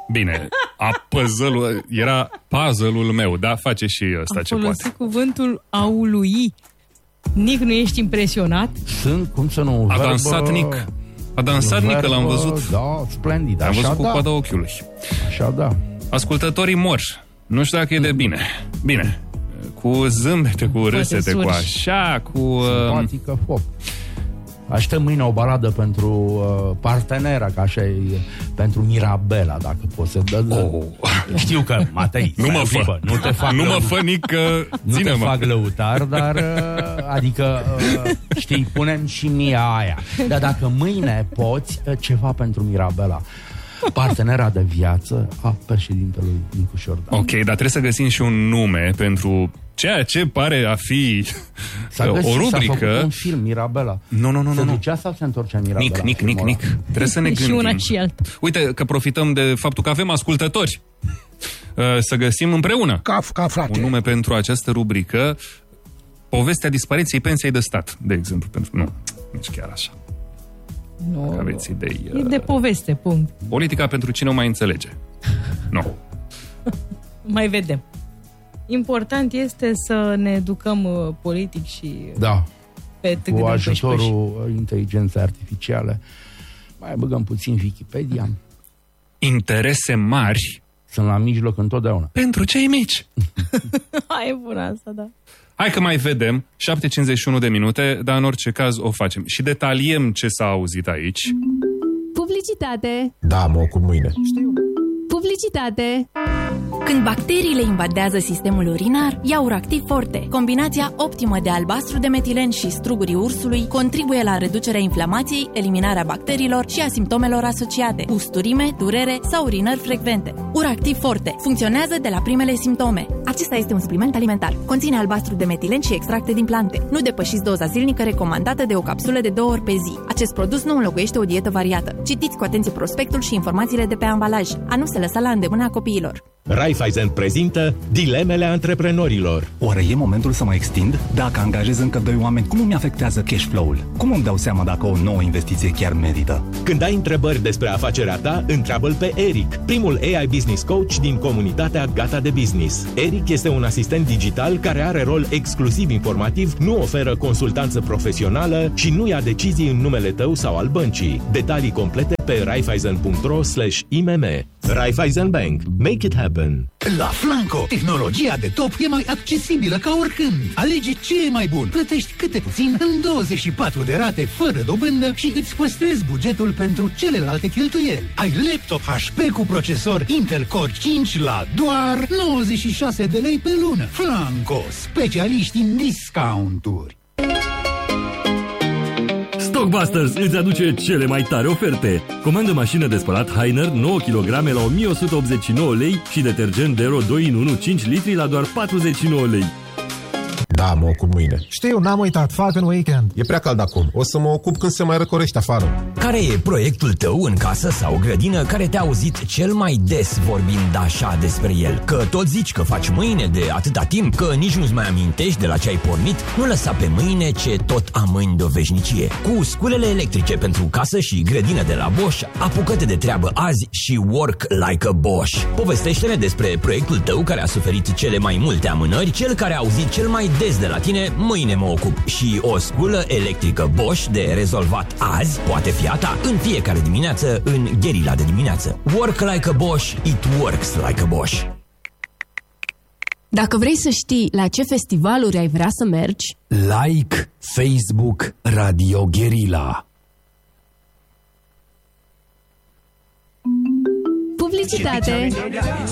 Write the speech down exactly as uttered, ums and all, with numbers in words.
Bine, a puzzle-ul, era puzzle-ul meu, da? Face și ăsta a ce poate. cuvântul aului. Nic, nu ești impresionat? Sunt, cum să nu... A verbă, dansat Nic. A dansat Nic, că l-am văzut. Da, splendid. L-am văzut așa, cu da. coada ochiului. Așa, da. Ascultătorii mor. Nu știu dacă e de bine. Bine. Cu zâmbete, cu râsete, cu așa, cu... Uh... Simpatică, foc. Aștept mâine o baladă pentru uh, partenera, ca așa e, pentru Mirabela, dacă poți să... Dă, oh. Știu că, Matei, nu mă fă. Fă, nu te fac nu lău... mă fă nici că... Nu te Ține-mă. fac lăutar, dar uh, adică, uh, știi, punem și mie aia. Dar dacă mâine poți, uh, ceva pentru Mirabela. Partenera de viață a președintelui Nicu Șordan. Ok, dar trebuie să găsim și un nume pentru ceea ce pare a fi S-a găsit, o rubrică. S-a făcut un film, Mirabela. Nu, nu, nu. Se nu. ducea sau se întorcea Mirabela? Nic, Nic, Nic, Nic. Trebuie să ne gândim. Și una și alta. Uite că profităm de faptul că avem ascultători. Să găsim împreună ca, ca frate. un nume pentru această rubrică. Povestea dispariției pensiei de stat, de exemplu. Pentru... Nu, nici chiar așa. Nu. Dacă aveți idei. E de poveste, punct. Politica pentru cine o mai înțelege. Nu. Mai vedem. Important este să ne educăm uh, politic și da. pe cu ajutorul inteligenței artificiale. Mai băgăm puțin Wikipedia. Interese mari sunt la mijloc întotdeauna. Pentru cei mici. Hai, e bună asta, da. Hai că mai vedem, șapte cincizeci și unu de minute, dar în orice caz o facem. Și detaliem ce s-a auzit aici. Publicitate. Da, mă ocup mâine. Știu. Publicitate. Când bacteriile invadează sistemul urinar, ia Uractiv Forte. Combinația optimă de albastru de metilen și strugurii ursului contribuie la reducerea inflamației, eliminarea bacteriilor și a simptomelor asociate, usturime, durere sau urinări frecvente. Uractiv Forte funcționează de la primele simptome. Acesta este un supliment alimentar. Conține albastru de metilen și extracte din plante. Nu depășiți doza zilnică recomandată de o capsulă de două ori pe zi. Acest produs nu înlocuiește o dietă variată. Citiți cu atenție prospectul și informațiile de pe ambalaj. A nu se lăsa la îndemâna copiilor. Raiffeisen prezintă dilemele antreprenorilor. Oare e momentul să mă extind? Dacă angajez încă doi oameni, cum îmi afectează cash flow-ul? Cum îmi dau seama dacă o nouă investiție chiar merită? Când ai întrebări despre afacerea ta, întreabă-l pe Eric, primul A I Business Coach din comunitatea Gata de Business. Eric este un asistent digital care are rol exclusiv informativ, nu oferă consultanță profesională și nu ia decizii în numele tău sau al băncii. Detalii complete pe raiffeisen punct ro slash I M M. Raiffeisen Bank. Make it happen. La Flanco, tehnologia de top e mai accesibilă ca oricând. Alege ce e mai bun. Plătești câte puțin în douăzeci și patru de rate fără dobândă și îți păstrezi bugetul pentru celelalte cheltuieli. Ai laptop H P cu procesor Intel Core cinci la doar nouăzeci și șase de lei pe lună. Flanco, specialiști în discounturi. Stockbusters îți aduce cele mai tare oferte. Comandă mașină de spălat Hainer nouă kilograme la o mie o sută optzeci și nouă lei și detergent Dero doi în unu cinci litri la doar patruzeci și nouă lei. Da, mă ocup mâine. Știu, n-am uitat, fac în weekend. E prea cald acum, o să mă ocup când se mai răcorește afară. Care e proiectul tău în casă sau grădină care te-a auzit cel mai des vorbind așa despre el? Că tot zici că faci mâine de atâta timp, că nici nu-ți mai amintești de la ce ai pornit? Nu lăsa pe mâine ce tot amâni de o veșnicie. Cu sculele electrice pentru casă și grădină de la Bosch, apucă-te de treabă azi și work like a Bosch. Povestește-ne despre proiectul tău care a suferit cele mai multe amânări, cel care a auzit cel mai des de la tine, mâine mă ocup. Și o sculă electrică Bosch de rezolvat azi poate fi a ta în fiecare dimineață în Gherila de dimineață. Work like a Bosch, it works like a Bosch. Dacă vrei să știi la ce festivaluri ai vrea să mergi, like Facebook Radio Gherila. Publicitate.